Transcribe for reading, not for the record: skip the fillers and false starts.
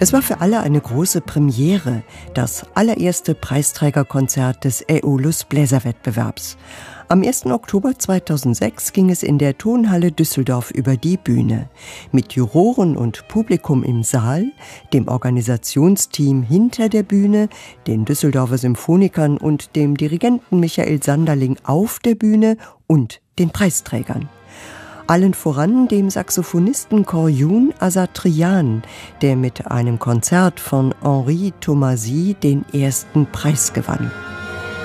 Es war für alle eine große Premiere, das allererste Preisträgerkonzert des Aeolus Bläserwettbewerbs. Am 1. Oktober 2006 ging es in der Tonhalle Düsseldorf über die Bühne. Mit Juroren und Publikum im Saal, dem Organisationsteam hinter der Bühne, den Düsseldorfer Symphonikern und dem Dirigenten Michael Sanderling auf der Bühne und den Preisträgern. Allen voran dem Saxophonisten Korjun Asatrian, der mit einem Konzert von Henri Thomasy den ersten Preis gewann.